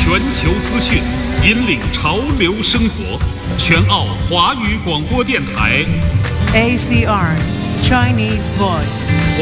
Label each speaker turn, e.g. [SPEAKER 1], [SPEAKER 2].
[SPEAKER 1] 全球资讯，引领潮流生活。全澳华语广播电台
[SPEAKER 2] ACR Chinese Voice。